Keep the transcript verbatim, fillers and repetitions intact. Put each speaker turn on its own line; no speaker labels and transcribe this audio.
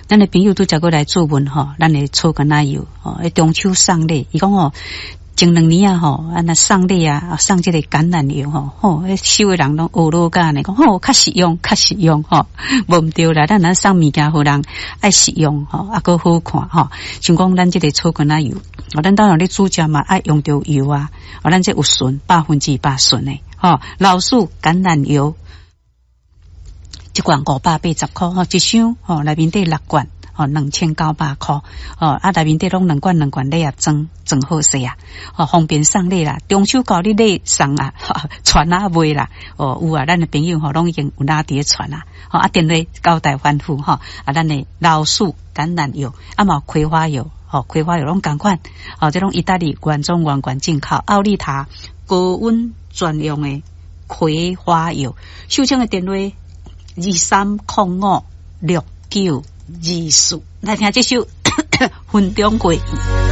咱的朋友都接过来做问吼，咱的草橄榄油吼，中秋送礼，伊讲吼。前两年啊吼，啊那送礼啊，送这个橄榄油吼，吼，收的人拢学老干呢，讲吼较实用，较实用吼，无毋对啦，咱咱送物件互人爱实用吼，啊个好看吼，像讲咱这个草橄榄油，哦，咱当然咧煮食嘛爱用到油啊，哦，咱这有纯百分之百纯的吼，老鼠橄榄油一罐五百八十块吼，一箱吼内面得六罐。哦，两千九百块哦，啊，内面得拢两罐两罐礼盒装，装好势啊，哦，方便送礼啦。中秋到你礼送啊，传啊卖啦，哦，有啊，咱的朋友吼拢已经有拿伫传啊，哦，啊，电话交代吩咐吼，啊，咱的老鼠橄榄油，啊嘛葵花油，哦，葵花油拢共款，哦，这种意大利原装原罐进口，奥利塔高温专用的葵花油，收听的电话二三零五六九。二四来听这首分钟会。